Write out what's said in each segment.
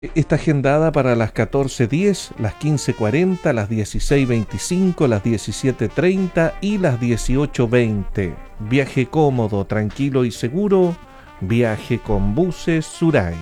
Está agendada para las 14:10, las 15:40, las 16:25, las 17:30 y las 18:20. Viaje cómodo, tranquilo y seguro. Viaje con Buses Suray.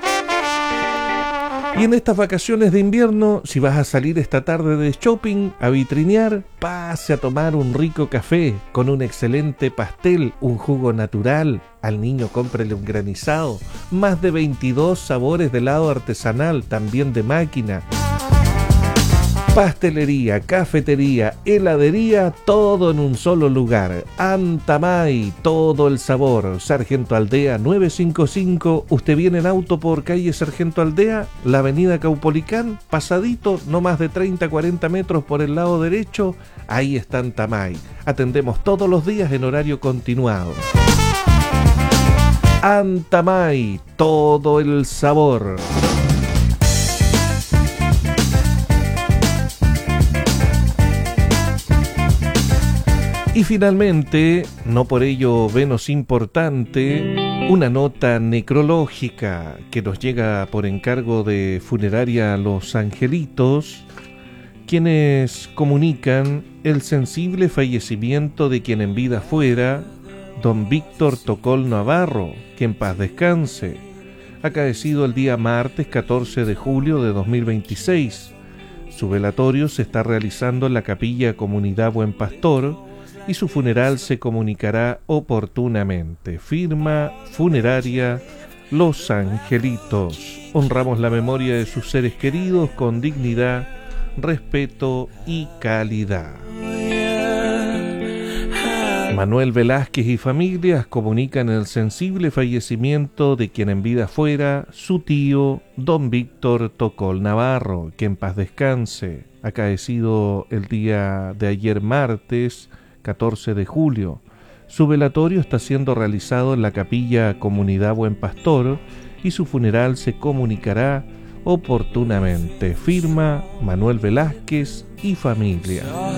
Y en estas vacaciones de invierno, si vas a salir esta tarde de shopping, a vitrinear, pase a tomar un rico café con un excelente pastel, un jugo natural. Al niño cómprele un granizado. Más de 22 sabores de helado artesanal, también de máquina. Pastelería, cafetería, heladería, todo en un solo lugar. Antamay, todo el sabor. Sargento Aldea 955. Usted viene en auto por calle Sargento Aldea, la avenida Caupolicán, pasadito, no más de 30-40 metros por el lado derecho. Ahí está Antamay. Atendemos todos los días en horario continuado. Antamay, todo el sabor. Y finalmente, no por ello menos importante, una nota necrológica que nos llega por encargo de Funeraria Los Angelitos, quienes comunican el sensible fallecimiento de quien en vida fuera don Víctor Tocol Navarro, que en paz descanse, acaecido el día martes 14 de julio de 2026. Su velatorio se está realizando en la Capilla Comunidad Buen Pastor, y su funeral se comunicará oportunamente. Firma Funeraria Los Angelitos. Honramos la memoria de sus seres queridos con dignidad, respeto y calidad. Manuel Velázquez y familias comunican el sensible fallecimiento de quien en vida fuera su tío, don Víctor Tocol Navarro, que en paz descanse, acaecido el día de ayer martes 14 de julio. Su velatorio está siendo realizado en la Capilla Comunidad Buen Pastor y su funeral se comunicará oportunamente. Firma Manuel Velázquez y familia.